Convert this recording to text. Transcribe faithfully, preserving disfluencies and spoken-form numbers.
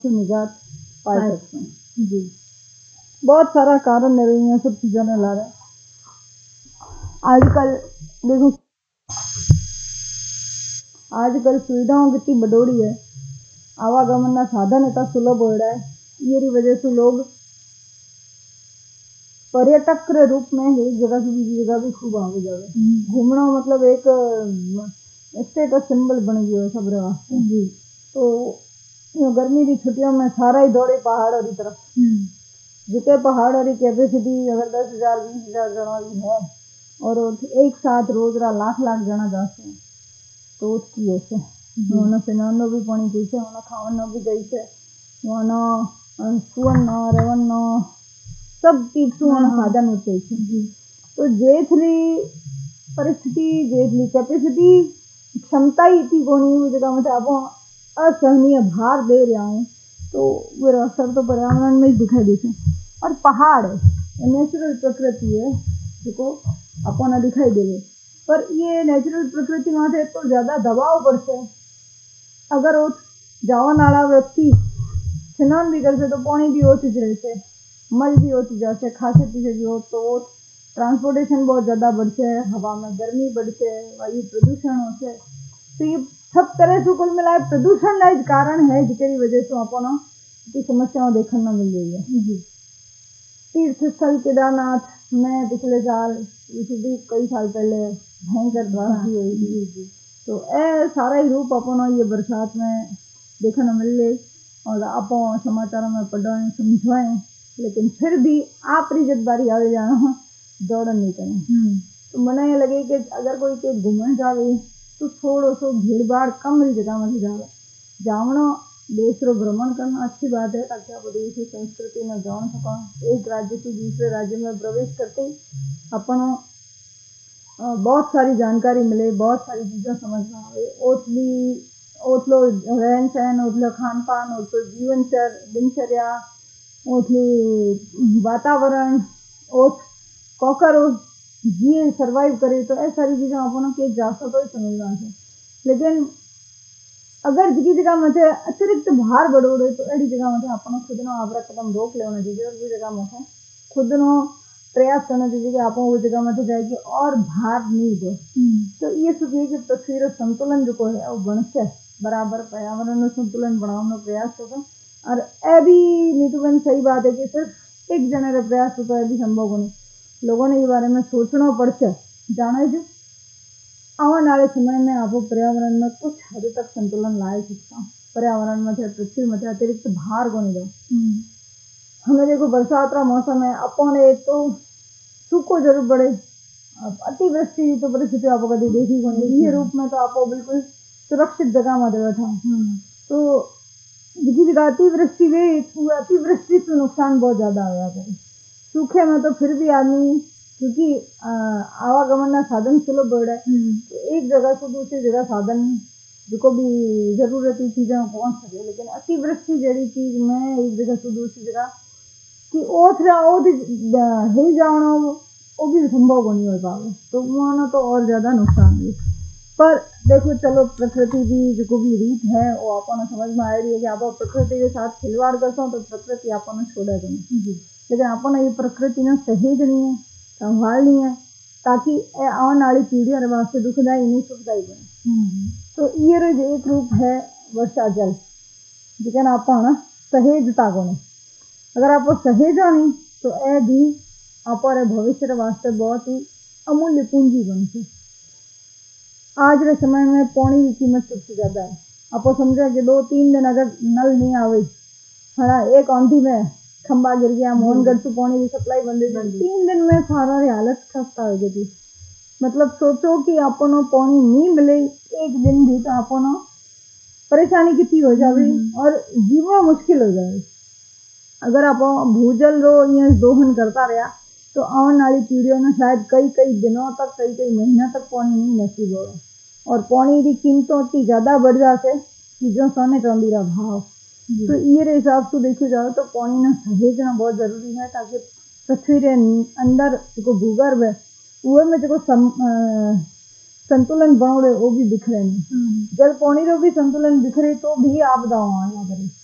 से निजात पा सकते हैं जी। बहुत सारा कारण ले रही हैं, सब चीज़ों ने ला रहे हैं। आजकल देखो, आजकल सुविधाओं कितनी बढ़ोड़ी है, आवागमन का साधन इतना सुलभ हो रहा है, ये वजह से लोग पर्यटक के रूप में एक जगह से दूसरी जगह भी खूब आगे जावे। घूमना मतलब एक स्टेटस सिंबल बन गया है सब वास्ते जी। तो गर्मी की छुट्टियों में सारा ही दौड़े पहाड़ों की तरफ, जितने पहाड़ों की कैपेसिटी अगर दस हजार बीस हजार जना भी है और एक साथ रोज रा लाख लाख जना जाते हैं, तो उसकी ऐसे वहाँ स्नान भी पानी जैसे, वहाँ खावन भी जैसे, वहाँ सुवन रवन सब चीज साधन होते हैं। तो जेथली परिस्थिति जेथली कैपेसिटी क्षमता ही इतनी कोनी हुई जगह में आप असहनीय भार दे रहा हूँ, तो वो असर तो पर्यावरण में ही दिखाई देते। और पहाड़ नेचुरल प्रकृति है जिसको अपना दिखाई देवे, पर ये नेचुरल प्रकृति में तो ज़्यादा दबाव पड़ते है। अगर वो जावन वाला व्यक्ति स्नान भी करते तो पानी भी वो चीज रहते, मल भी होती जाते, खासे पीछे भी हो, तो ट्रांसपोर्टेशन बहुत ज़्यादा बढ़ते है, हवा में गर्मी बढ़ते है, वायु प्रदूषण होते, तो ये सब तरह से कुल मिलाए प्रदूषण का एक कारण है जिसकी वजह से अपन की समस्याओं देखने मिल रही है। तीर्थ स्थल केदारनाथ में पिछले साल भी कई साल पहले भयंकर त्रासदी हुई थी, तो ए सारा ही रूप अपन ये बरसात में देखने मिल रही और आप समाचारों में पढ़ाएं समझाएं, लेकिन फिर भी आप जब बारी आवे जाना दौड़न नहीं करें। तो मना ये लगे कि अगर कोई के घूमने जावे तो थोड़ा सो भीड़ भाड़ कम रही जगह में जावे, जावना देश रो भ्रमण करना अच्छी बात है ताकि आप देश की संस्कृति में जान सका। एक राज्य से दूसरे राज्य में प्रवेश करते ही अपन बहुत सारी जानकारी मिले, बहुत सारी चीज़ें समझ में आवे, ओतली ओतलो रहन सहन, ओतलो खान पान, ओतलो जीवन चर दिनचर्या, ओतली वातावरण, ओत कौकर जिए सर्वाइव करे, तो ऐसी सारी चीज़ें अपन के जा सको तो समझना है। लेकिन अगर जिकी जगह में अतिरिक्त भार बढ़ो रहे तो ऐसी जगह में अपन खुद नो आपरा कदम रोक लेना चाहिए और वो जगह में खुद नो प्रयास करना चाहिए कि आप वो जगह में जाएगी और भार नहीं दो। तो ये सोचिए कि पृथ्वी रो संतुलन जो है वो बनसे बराबर पर्यावरण संतुलन बनाने प्रयास करो, और ए भी नीतुबन सही बात है कि सिर्फ एक जने रे प्रयास तो है भी संभव नहीं, लोगों ने ये बारे में सोचना पड़ता जाना जो आने वाले समय में आप पर्यावरण में कुछ हद तक संतुलन ला सकता। पर्यावरण में पृथ्वी में अतिरिक्त भार को नहीं दो। हमें देखो बरसात का मौसम है, अपन एक तो सूखो जरूर पड़े, अतिवृष्टि तो परिस्थिति आप कभी देखी को नहीं, ये रूप में तो आप बिल्कुल सुरक्षित जगह में बैठा। तो जिसकी जगह अतिवृष्टि हुई, अतिवृष्टि से नुकसान बहुत ज़्यादा हो जाता है। सूखे में तो फिर भी आदमी क्योंकि आवागमन का साधन सुलभ हो रहा है, तो एक जगह से दूसरी जगह साधन जो भी जरूरती चीज़ें पहुँच सके, लेकिन अतिवृष्टि जैसी चीज़ में एक जगह से दूसरी जगह कि ओथरा ओथ हिल जाना वो भी संभव नहीं हो पावे, तो वहाँ तो और ज़्यादा नुकसान है। पर देखो चलो प्रकृति की जो भी रीत है वो अपन समझ में आ रही है कि आप प्रकृति के साथ खिलवाड़ करते हो तो प्रकृति अपन छोड़ेगा नहीं, लेकिन अपन ये प्रकृति ने सहेजनी है, संभालनी है, ताकि आने वाली पीढ़ी और वास्ते दुखदायी नहीं सुखदायी बने। तो ये एक रूप है वर्षा जल जिसे अपन सहेजता को नहीं, अगर आप सहेजो नहीं तो ए भी आप भविष्य वास्ते बहुत ही अमूल्य पूंजी बनती। आज के समय में पानी की कीमत सबसे ज़्यादा है। आप समझे कि दो तीन दिन अगर नल नहीं आवे, हाँ एक आंधी में खंबा गिर गया, मोहनगढ़ से पानी की सप्लाई बंद हो गई, तीन दिन में सारा हालत खस्ता हो गई। मतलब सोचो कि अपन पानी नहीं मिले एक दिन भी तो अपन परेशानी कितनी हो जाए और जीवन मुश्किल हो जाए। अगर आप भूजल रो ये दोहन करता रहा तो आने वाली पीढ़ियों में शायद कई कई दिनों तक कई कई महीनों तक पानी नहीं नसीब होगा, और पानी की कीमतों इतनी ज़्यादा बढ़ जाते चीज़ों सोने चांदी का भाव। तो ये हिसाब से देखा जाए तो पानी ना सहेजना बहुत जरूरी है, ताकि पृथ्वी के अंदर जो भूगर्भ है वो में जो सम, संतुलन बन रहे वो भी बिखरे नहीं। जल पानी रो भी संतुलन बिखरे तो भी आपदाओं आया करे।